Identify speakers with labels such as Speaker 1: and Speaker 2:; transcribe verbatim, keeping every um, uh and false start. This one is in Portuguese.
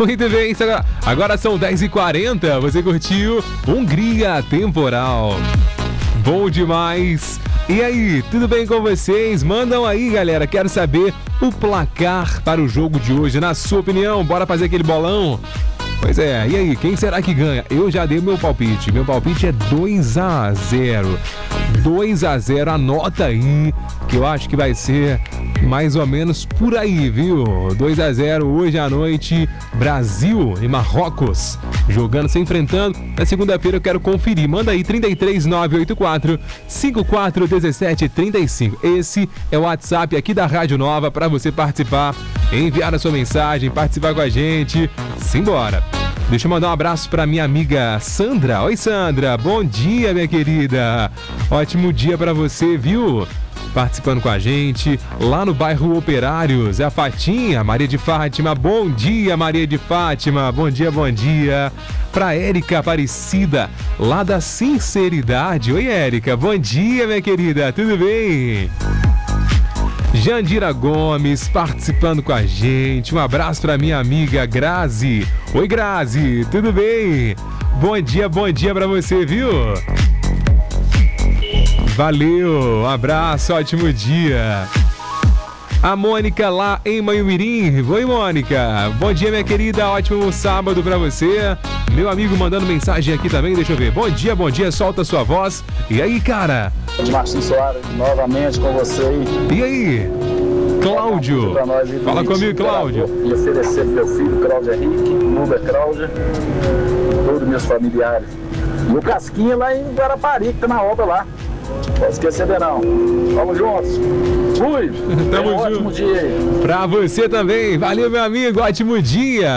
Speaker 1: Muito bem, agora, agora são dez e quarenta. Você curtiu Hungria Temporal. Bom demais. E aí, tudo bem com vocês? Mandam aí, galera. Quero saber o placar para o jogo de hoje. Na sua opinião, bora fazer aquele bolão? Pois é, e aí, quem será que ganha? Eu já dei meu palpite. Meu palpite é dois a zero. dois a zero, anota aí, que eu acho que vai ser mais ou menos por aí, viu? dois a zero hoje à noite, Brasil e Marrocos jogando, se enfrentando. Na segunda-feira eu quero conferir. Manda aí trinta e três, nove oito quatro, cinquenta e quatro, dezessete, trinta e cinco. Esse é o WhatsApp aqui da Rádio Nova para você participar, enviar a sua mensagem, participar com a gente. Simbora! Deixa eu mandar um abraço para minha amiga Sandra. Oi, Sandra. Bom dia, minha querida. Ótimo dia para você, viu? Participando com a gente lá no bairro Operários. É a Fatinha, Maria de Fátima. Bom dia, Maria de Fátima. Bom dia, bom dia. Pra Érica Aparecida, lá da Sinceridade. Oi, Érica. Bom dia, minha querida. Tudo bem? Jandira Gomes participando com a gente. Um abraço para minha amiga Grazi. Oi, Grazi, tudo bem? Bom dia, bom dia para você, viu? Valeu, um abraço, ótimo dia. A Mônica lá em Manhumirim. Oi, Mônica. Bom dia, minha querida. Ótimo sábado pra você. Meu amigo mandando mensagem aqui também. Deixa eu ver. Bom dia, bom dia. Solta sua voz. E aí, cara?
Speaker 2: Marcinho Soares, novamente com você.
Speaker 1: E aí? Cláudio. Fala comigo, Cláudio.
Speaker 2: E oferecer pro meu filho, Cláudio Henrique, Luba Cláudia, todos meus familiares. E o Casquinha lá em Guarapari, que tá na obra lá. Pode esquecer de não. Vamos juntos. Fui.
Speaker 1: Tamo
Speaker 2: um
Speaker 1: junto.
Speaker 2: Ótimo dia aí.
Speaker 1: Pra você também. Valeu, meu amigo. Ótimo dia.